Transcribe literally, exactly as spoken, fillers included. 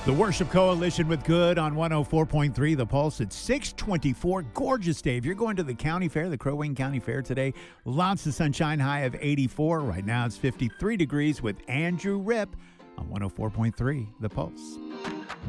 The Worship Coalition with Good on one oh four point three The Pulse at six twenty-four. Gorgeous day. If you're going to the county fair, the Crow Wing County Fair today, lots of sunshine, high of eighty-four. Right now it's fifty-three degrees with Andrew Ripp on one oh four point three The Pulse.